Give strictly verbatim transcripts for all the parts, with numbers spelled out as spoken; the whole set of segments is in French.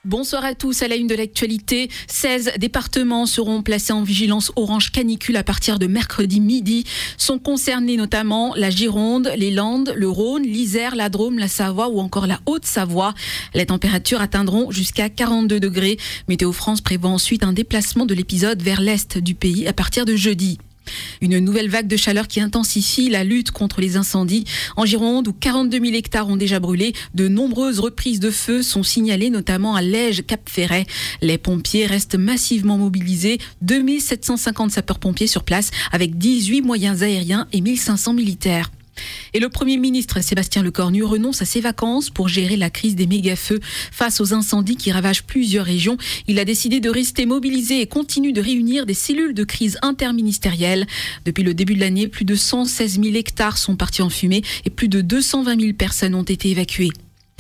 Bonsoir à tous. À la une de l'actualité, seize départements seront placés en vigilance orange canicule à partir de mercredi midi. Sont concernés notamment la Gironde, les Landes, le Rhône, l'Isère, la Drôme, la Savoie ou encore la Haute-Savoie. Les températures atteindront jusqu'à quarante-deux degrés. Météo France prévoit ensuite un déplacement de l'épisode vers l'est du pays à partir de jeudi. Une nouvelle vague de chaleur qui intensifie la lutte contre les incendies. En Gironde, où quarante-deux mille hectares ont déjà brûlé, de nombreuses reprises de feu sont signalées, notamment à Lège-Cap-Ferret. Les pompiers restent massivement mobilisés. deux mille sept cent cinquante sapeurs-pompiers sur place, avec dix-huit moyens aériens et mille cinq cents militaires. Et le Premier ministre Sébastien Lecornu renonce à ses vacances pour gérer la crise des méga-feux. Face aux incendies qui ravagent plusieurs régions, il a décidé de rester mobilisé et continue de réunir des cellules de crise interministérielles. Depuis le début de l'année, plus de cent seize mille hectares sont partis en fumée et plus de deux cent vingt mille personnes ont été évacuées.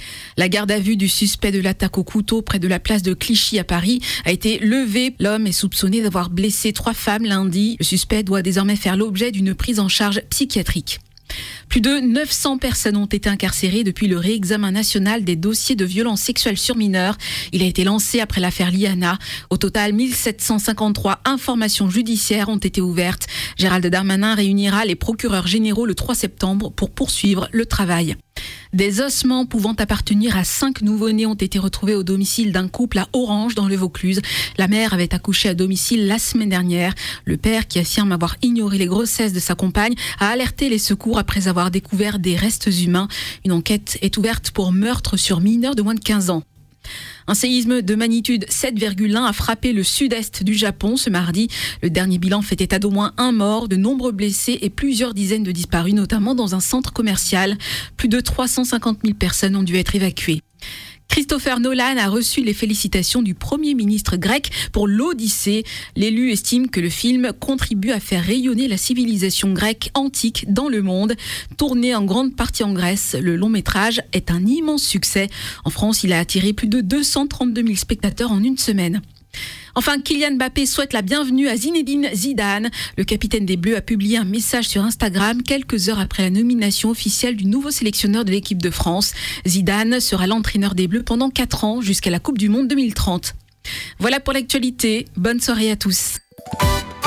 La garde à vue du suspect de l'attaque au couteau près de la place de Clichy à Paris a été levée. L'homme est soupçonné d'avoir blessé trois femmes lundi. Le suspect doit désormais faire l'objet d'une prise en charge psychiatrique. Plus de neuf cents personnes ont été incarcérées depuis le réexamen national des dossiers de violences sexuelles sur mineurs. Il a été lancé après l'affaire Liana. Au total, mille sept cent cinquante-trois informations judiciaires ont été ouvertes. Gérald Darmanin réunira les procureurs généraux le trois septembre pour poursuivre le travail. Des ossements pouvant appartenir à cinq nouveau-nés ont été retrouvés au domicile d'un couple à Orange dans le Vaucluse. La mère avait accouché à domicile la semaine dernière. Le père, qui affirme avoir ignoré les grossesses de sa compagne, a alerté les secours après avoir découvert des restes humains. Une enquête est ouverte pour meurtre sur mineur de moins de quinze ans. Un séisme de magnitude sept virgule un a frappé le sud-est du Japon ce mardi. Le dernier bilan fait état d'au moins un mort, de nombreux blessés et plusieurs dizaines de disparus, notamment dans un centre commercial. Plus de trois cent cinquante mille personnes ont dû être évacuées. Christopher Nolan a reçu les félicitations du Premier ministre grec pour l'Odyssée. L'élu estime que le film contribue à faire rayonner la civilisation grecque antique dans le monde. Tourné en grande partie en Grèce, le long métrage est un immense succès. En France, il a attiré plus de deux cent trente-deux mille spectateurs en une semaine. Enfin, Kylian Mbappé souhaite la bienvenue à Zinedine Zidane. Le capitaine des Bleus a publié un message sur Instagram quelques heures après la nomination officielle du nouveau sélectionneur de l'équipe de France. Zidane sera l'entraîneur des Bleus pendant quatre ans jusqu'à la Coupe du Monde deux mille trente. Voilà pour l'actualité. Bonne soirée à tous.